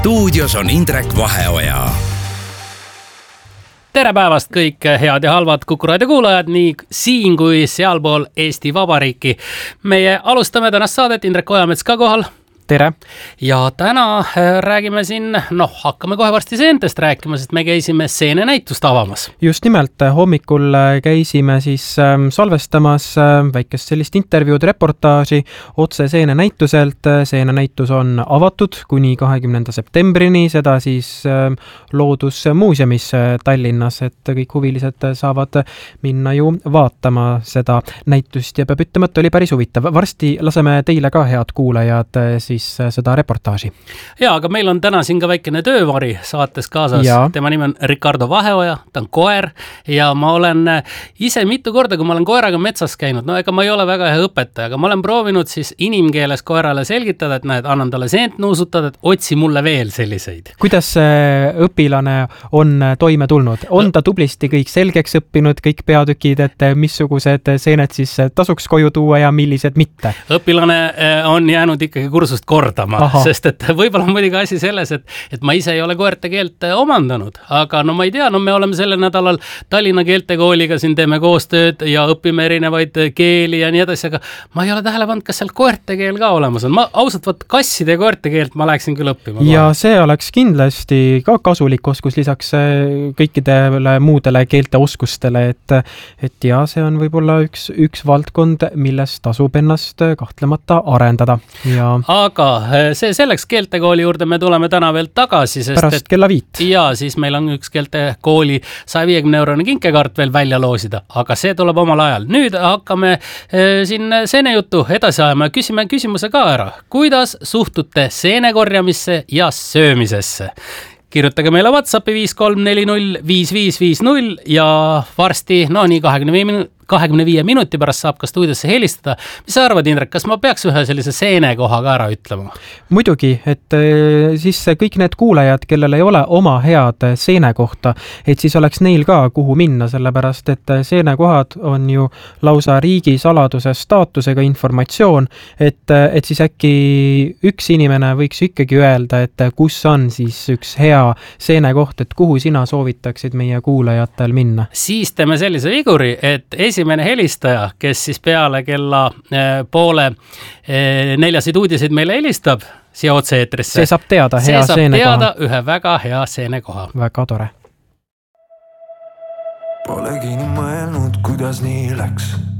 Stuudios on Indrek Vaheoja. Tere päevast kõik head ja halvad Kuku Raadio kuulajad nii siin kui sealpool Eesti Vabariiki. Meie alustame tänast saadet, Indrek Ojamets ka kohal. Tere! Ja täna räägime siin, hakkame kohe varsti seentest rääkima, sest me käisime seenenäitust avamas. Just nimelt, hommikul käisime siis salvestamas väikest sellist intervjuud, reportaaži otse seenenäituselt. Seenenäitus on avatud kuni 20. septembrini, seda siis Loodusmuuseumis Tallinnas, et kõik huvilised saavad minna ju vaatama seda näitust ja peab ütlema, et oli päris huvitav. Varsti laseme teile ka, head kuulajad, siis seda reportaaži. Ja, aga meil on täna siin ka väikene töövari saates kaasas. Ja. Tema nimi on Ricardo Vaheoja, ta on koer ja ma olen ise mitu korda, kui ma olen koeraga metsas käinud, ega ma ei ole väga hea õpetaja, aga ma olen proovinud siis inimkeeles koerale selgitada, et näed, annan talle seent nuusutada, et otsi mulle veel selliseid. Kuidas õpilane on toime tulnud? On ta tublisti kõik selgeks õppinud, kõik peatükid, et missugused seened siis tasuks koju tuua ja millised mitte? Õpilane on jäänud ikkagi kursust kordama, sest et võib-olla on muidugi asi selles, et ma ise ei ole koerte keelt omandanud, aga ma ei tea, me oleme selle nädalal Tallinna keeltekooliga siin teeme koostööd ja õpime erinevaid keeli ja nii edasi, aga ma ei ole tähele pannud, kas seal koerte keel ka olemas on. Ma ausalt võt kasside ja koerte keelt ma läheksin küll õppima. Ja see oleks kindlasti ka kasulik oskus lisaks kõikidele muudele keelte oskustele, et ja see on võib-olla üks valdkond, milles tasub ennast kahtlemata arendada. Ja aga see selleks keeltekooli juurde me tuleme täna veel tagasi, sest pärast kella 5. Ja siis meil on üks keeltekooli 150-eurone kinkekaart veel välja loosida, aga see tuleb omal ajal. Nüüd hakkame siin seenejuttu edasi ajama ja küsime küsimuse ka ära. Kuidas suhtute seenekorjamisse ja söömisesse? Kirjutage meile WhatsAppi 53405550 ja varsti, nii 25 minuti pärast saab ka stuudiosse helistada. Mis sa arvad, Indrek, kas ma peaks ühe sellise seenekoha ka ära ütlema? Muidugi, et siis kõik need kuulajad, kellel ei ole oma head seenekohta, et siis oleks neil ka kuhu minna, sellepärast et seenekohad on ju lausa riigi saladuse staatusega informatsioon, et siis äkki üks inimene võiks ikkagi öelda, et kus on siis üks hea seenekoht, et kuhu sina soovitaksid meie kuulajatel minna? Siis teeme sellise viguri, et esimene helistaja, kes siis peale kella 3:30 uudiseid meile helistab siia otse-eetrisse. See saab teada hea seenekoha. See saab teada ühe väga hea seenekoha. Väga tore. Polegi nii mõelnud, kuidas nii läks.